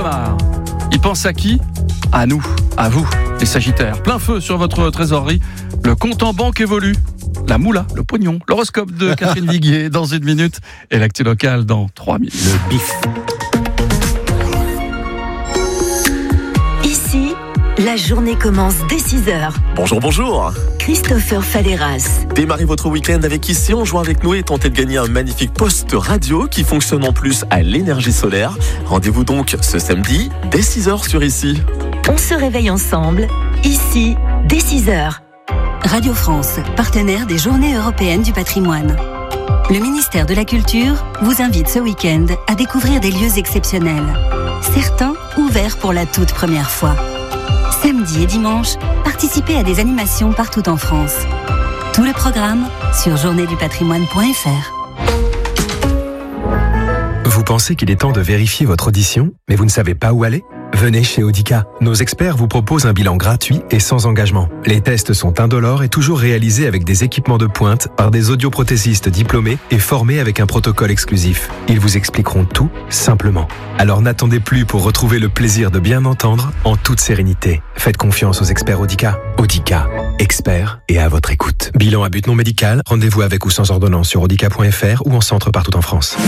démarre. Il pense à qui ? À nous, à vous, les Sagittaires. Plein feu sur votre trésorerie. Le compte en banque évolue. La moula, le pognon. L'horoscope de Catherine Viguier dans 1 minute. Et l'actu locale dans 3 minutes. Le bif. Ici, la journée commence dès 6h. Bonjour. Christopher Falleras. Démarrez votre week-end avec Ici, on joue avec nous et tentez de gagner un magnifique poste radio qui fonctionne en plus à l'énergie solaire. Rendez-vous donc ce samedi dès 6h sur Ici. On se réveille ensemble, ici, dès 6h. Radio France, partenaire des Journées européennes du patrimoine. Le ministère de la Culture vous invite ce week-end à découvrir des lieux exceptionnels. Certains ouverts pour la toute première fois. Samedi et dimanche, participez à des animations partout en France. Tout le programme sur journéedupatrimoine.fr. Vous pensez qu'il est temps de vérifier votre audition, mais vous ne savez pas où aller ? Venez chez Audica. Nos experts vous proposent un bilan gratuit et sans engagement. Les tests sont indolores et toujours réalisés avec des équipements de pointe par des audioprothésistes diplômés et formés avec un protocole exclusif. Ils vous expliqueront tout simplement. Alors n'attendez plus pour retrouver le plaisir de bien entendre en toute sérénité. Faites confiance aux experts Audica. Audica, experts et à votre écoute. Bilan à but non médical, rendez-vous avec ou sans ordonnance sur audica.fr ou en centre partout en France.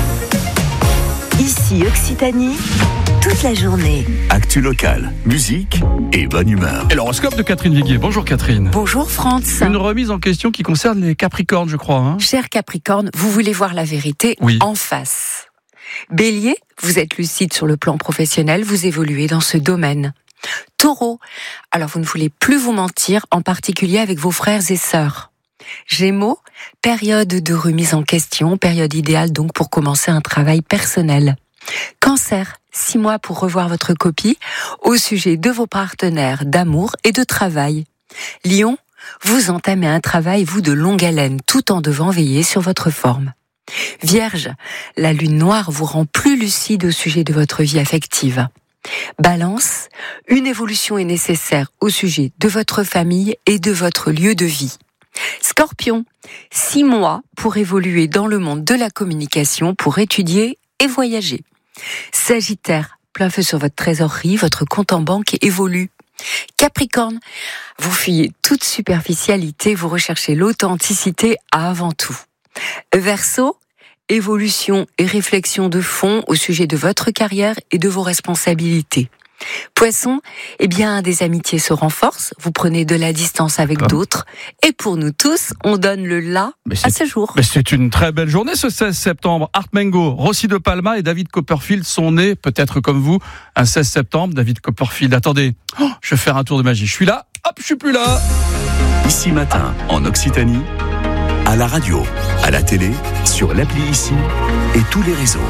Ici, Occitanie, toute la journée. Actu locale, musique et bonne humeur. Et l'horoscope de Catherine Viguier. Bonjour Catherine. Bonjour France. Une remise en question qui concerne les Capricornes, je crois. Cher Capricorne, vous voulez voir la vérité en face. Bélier, vous êtes lucide sur le plan professionnel, vous évoluez dans ce domaine. Taureau, alors vous ne voulez plus vous mentir, en particulier avec vos frères et sœurs. Gémeaux, période de remise en question, période idéale donc pour commencer un travail personnel. Cancer, 6 mois pour revoir votre copie au sujet de vos partenaires d'amour et de travail. Lion, vous entamez un travail, vous, de longue haleine, tout en devant veiller sur votre forme. Vierge, la lune noire vous rend plus lucide au sujet de votre vie affective. Balance, une évolution est nécessaire au sujet de votre famille et de votre lieu de vie. Scorpion, 6 mois pour évoluer dans le monde de la communication, pour étudier et voyager. Sagittaire, plein feu sur votre trésorerie, votre compte en banque évolue. Capricorne, vous fuyez toute superficialité, vous recherchez l'authenticité avant tout. Verseau, évolution et réflexion de fond au sujet de votre carrière et de vos responsabilités. Poisson, des amitiés se renforcent, vous prenez de la distance avec d'autres, et pour nous tous, on donne le là à ce jour. Mais c'est une très belle journée ce 16 septembre. Art Mengo, Rossi de Palma et David Copperfield sont nés, peut-être comme vous, un 16 septembre. David Copperfield, attendez, je vais faire un tour de magie. Je suis là, hop, je suis plus là. Ici matin, en Occitanie, à la radio, à la télé, sur l'appli Ici et tous les réseaux.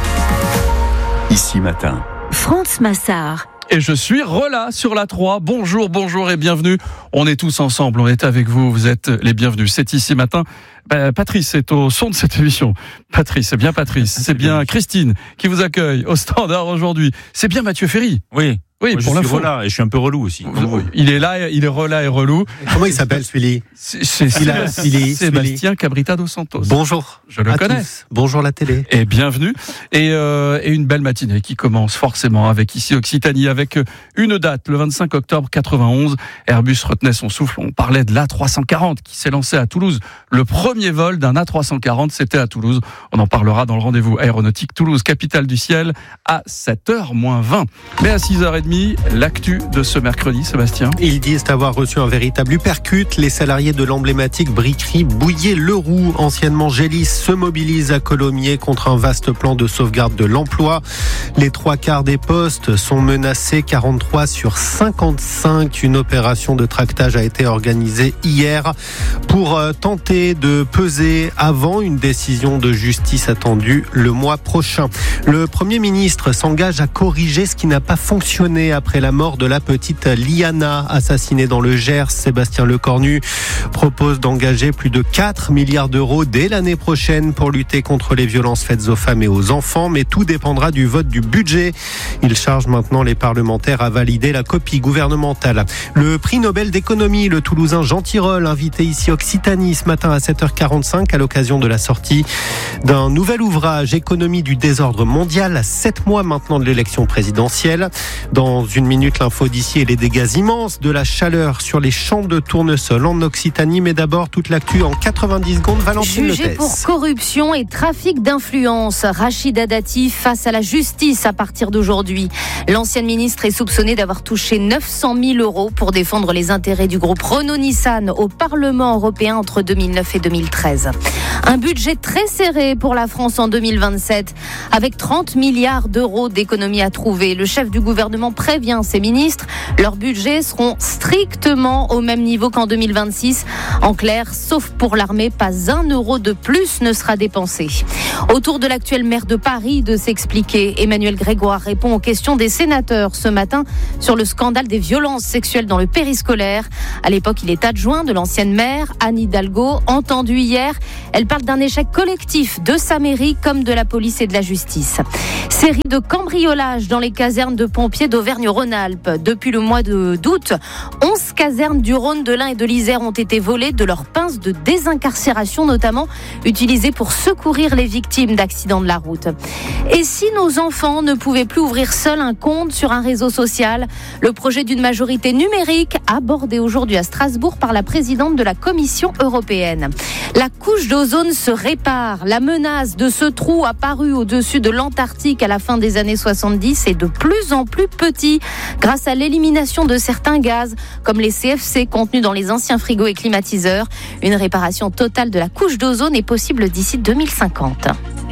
Ici matin. France Massard. Et je suis relâ sur la 3. Bonjour et bienvenue. On est tous ensemble, on est avec vous, vous êtes les bienvenus. C'est Ici matin. Patrice est au son de cette émission. Patrice, c'est bien Christine qui vous accueille au standard aujourd'hui. C'est bien Mathieu Ferry. Oui. Oui, moi, pour je l'info. suis relâ et je suis un peu relou aussi. Il est là, il est relâ et relou. Comment il s'appelle celui-là? C'est Sébastien Cabrita dos Santos. Bonjour. Je le connais. Tous. Bonjour la télé. Et bienvenue. Et une belle matinée qui commence forcément avec Ici Occitanie, avec une date, le 25 octobre 91. Airbus retenait son souffle. On parlait de l'A340 qui s'est lancé à Toulouse. Le premier vol d'un A340, c'était à Toulouse. On en parlera dans le rendez-vous aéronautique Toulouse, capitale du ciel, à 7h-20. Mais à 6h30, l'actu de ce mercredi, Sébastien. Ils disent avoir reçu un véritable uppercut. Les salariés de l'emblématique brickerie Bouillé-Leroux, anciennement Gélis, se mobilisent à Colomiers contre un vaste plan de sauvegarde de l'emploi. Les 3/4 des postes sont menacés, 43 sur 55. Une opération de tractage a été organisée hier pour tenter de peser avant une décision de justice attendue le mois prochain. Le Premier ministre s'engage à corriger ce qui n'a pas fonctionné année après la mort de la petite Liana, assassinée dans le Gers. Sébastien Lecornu propose d'engager plus de 4 milliards d'euros dès l'année prochaine pour lutter contre les violences faites aux femmes et aux enfants, mais tout dépendra du vote du budget. Il charge maintenant les parlementaires à valider la copie gouvernementale. Le prix Nobel d'économie, le Toulousain Jean Tirole, invité ici Occitanie ce matin à 7h45 à l'occasion de la sortie d'un nouvel ouvrage, Économie du désordre mondial, à 7 mois maintenant de l'élection présidentielle. Dans une minute, l'info d'ici et les dégâts immenses de la chaleur sur les champs de tournesol en Occitanie. Mais d'abord, toute l'actu en 90 secondes. Valentine Letes. Jugé pour corruption et trafic d'influence, Rachida Dati face à la justice à partir d'aujourd'hui. L'ancienne ministre est soupçonnée d'avoir touché 900 000 euros pour défendre les intérêts du groupe Renault-Nissan au Parlement européen entre 2009 et 2013. Un budget très serré pour la France en 2027, avec 30 milliards d'euros d'économies à trouver. Le chef du gouvernement prévient ses ministres, leurs budgets seront strictement au même niveau qu'en 2026. En clair, sauf pour l'armée, pas 1 euro de plus ne sera dépensé. Autour de l'actuel maire de Paris de s'expliquer, Emmanuel Grégoire répond aux questions des sénateurs ce matin sur le scandale des violences sexuelles dans le périscolaire. À l'époque, il est adjoint de l'ancienne maire, Anne Hidalgo, entendue hier. Elle parle d'un échec collectif de sa mairie comme de la police et de la justice. Série de cambriolages dans les casernes de pompiers d'Auvergne-Rhône-Alpes. Depuis le mois d'août, 11 casernes du Rhône, de l'Ain et de l'Isère ont été volées de leurs pinces de désincarcération, notamment utilisées pour secourir les victimes d'accidents de la route. Et si nos enfants ne pouvaient plus ouvrir seuls un compte sur un réseau social, le projet d'une majorité numérique abordé aujourd'hui à Strasbourg par la présidente de la Commission européenne. La couche d'ozone se répare. La menace de ce trou apparu au-dessus de l'Antarctique à la fin des années 70 est de plus en plus petit grâce à l'élimination de certains gaz comme les CFC contenus dans les anciens frigos et climatiseurs. Une réparation totale de la couche d'ozone est possible d'ici 2050.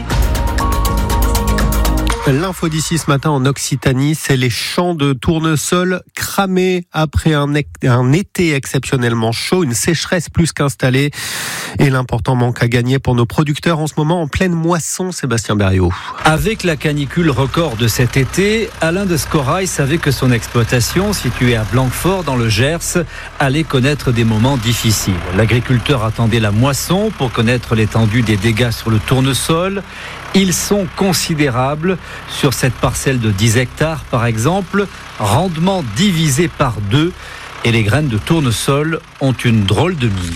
L'info d'ici ce matin en Occitanie, c'est les champs de tournesol cramés après un été exceptionnellement chaud, une sécheresse plus qu'installée et l'important manque à gagner pour nos producteurs en ce moment en pleine moisson. Sébastien Berriot. Avec la canicule record de cet été, Alain de Scorail savait que son exploitation, située à Blanquefort dans le Gers, allait connaître des moments difficiles. L'agriculteur attendait la moisson pour connaître l'étendue des dégâts sur le tournesol. Ils sont considérables. Sur cette parcelle de 10 hectares, par exemple, rendement divisé par 2 et les graines de tournesol ont une drôle de mine.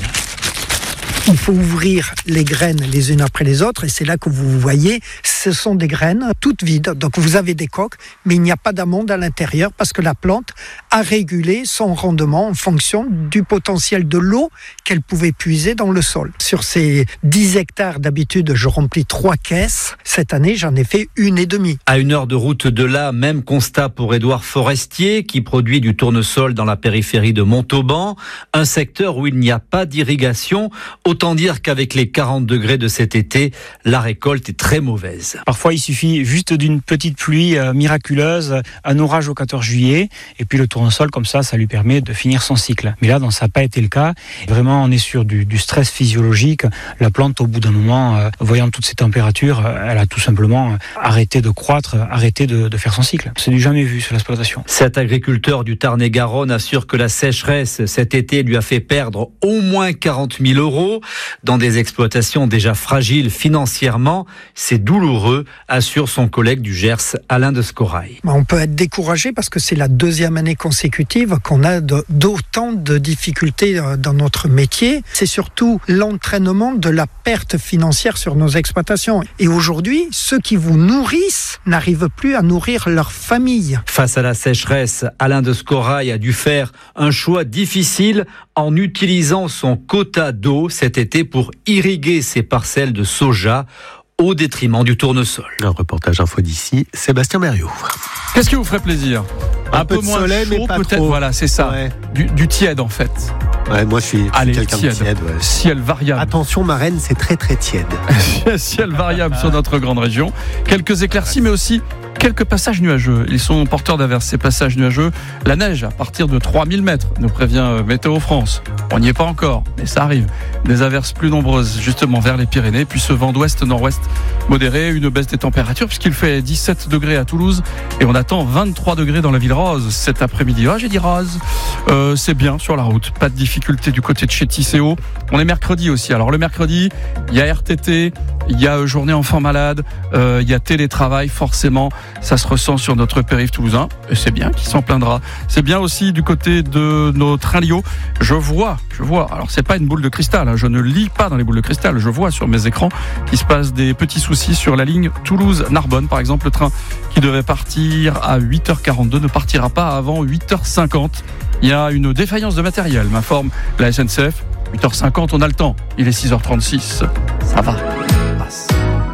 Il faut ouvrir les graines les unes après les autres et c'est là que vous voyez, ce sont des graines toutes vides. Donc vous avez des coques, mais il n'y a pas d'amande à l'intérieur parce que la plante a régulé son rendement en fonction du potentiel de l'eau qu'elle pouvait puiser dans le sol. Sur ces 10 hectares d'habitude, je remplis 3 caisses. Cette année, j'en ai fait 1,5. À 1 heure de route de là, même constat pour Édouard Forestier qui produit du tournesol dans la périphérie de Montauban, un secteur où il n'y a pas d'irrigation. Autant dire qu'avec les 40 degrés de cet été, la récolte est très mauvaise. Parfois, il suffit juste d'une petite pluie miraculeuse, un orage au 14 juillet, et puis le tournesol, comme ça lui permet de finir son cycle. Mais là, ça n'a pas été le cas. Vraiment, on est sur du stress physiologique. La plante, au bout d'un moment, voyant toutes ces températures, elle a tout simplement arrêté de croître, arrêté de faire son cycle. C'est du jamais vu sur l'exploitation. Cet agriculteur du Tarn-et-Garonne assure que la sécheresse cet été lui a fait perdre au moins 40 000 euros. Dans des exploitations déjà fragiles financièrement, c'est douloureux, assure son collègue du Gers, Alain de Scorail. On peut être découragé parce que c'est la 2e année consécutive qu'on a d'autant de difficultés dans notre métier. C'est surtout l'entraînement de la perte financière sur nos exploitations. Et aujourd'hui, ceux qui vous nourrissent n'arrivent plus à nourrir leur famille. Face à la sécheresse, Alain de Scorail a dû faire un choix difficile en utilisant son quota d'eau cet été pour irriguer ses parcelles de soja au détriment du tournesol. Un reportage info d'ici, Sébastien Berriot. Qu'est-ce qui vous ferait plaisir ? Un peu de moins soleil, chaud, mais pas peut-être. trop. Voilà, c'est ça. Ouais. Du tiède en fait. Ouais, moi je suis quelqu'un de tiède. Ouais. Ciel variable. Attention, ma reine, c'est très très tiède. Ciel variable sur notre grande région. Quelques éclaircies, mais aussi quelques passages nuageux. Ils sont porteurs d'averses, ces passages nuageux. La neige à partir de 3000 mètres, nous prévient Météo France. On n'y est pas encore, mais ça arrive. Des averses plus nombreuses justement vers les Pyrénées, puis ce vent d'ouest-nord-ouest modéré, une baisse des températures puisqu'il fait 17 degrés à Toulouse et on attend 23 degrés dans la ville rose cet après-midi. Ah, j'ai dit rose. C'est bien sur la route, pas de difficulté du côté de chez Tisséo. On est mercredi aussi. Alors le mercredi, il y a RTT, il y a journée enfants malades, il y a télétravail, forcément, ça se ressent sur notre périph' toulousain, et c'est bien, qui s'en plaindra. C'est bien aussi du côté de nos trains Lio. Je vois, alors c'est pas une boule de cristal, hein, je ne lis pas dans les boules de cristal, je vois sur mes écrans qu'il se passe des petits soucis sur la ligne Toulouse-Narbonne, par exemple, le train qui devait partir à 8h42 ne partira pas avant 8h50. Il y a une défaillance de matériel, m'informe la SNCF. 8h50, on a le temps. Il est 6h36. Ça va. Passe.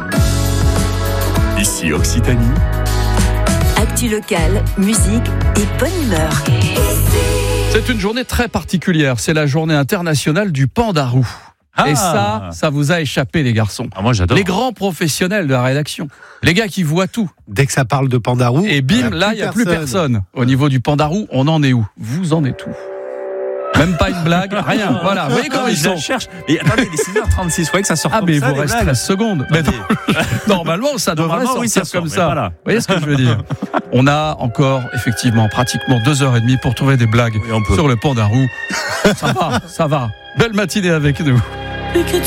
Ici Occitanie. Actu locale, musique et bonne humeur. C'est une journée très particulière. C'est la journée internationale du pandarou. Et ça vous a échappé, les garçons. Ah, moi, j'adore. Les grands professionnels de la rédaction. Les gars qui voient tout. Dès que ça parle de pandarou. Et bim, là, il n'y a plus personne. Au niveau du pandarou, on en est où? Vous en êtes où? Même pas une blague, rien. Voilà, vous voyez comment ils sont. Cherche. Et attendez, il est 6h36, je croyais que ça sortait. Ah, mais il vous reste 13 secondes. Mais normalement, ça devrait sortir comme ça. Voilà. Vous voyez ce que je veux dire? On a encore, effectivement, pratiquement 2h30 pour trouver des blagues sur le pandarou. Ça va. Belle matinée avec nous. We could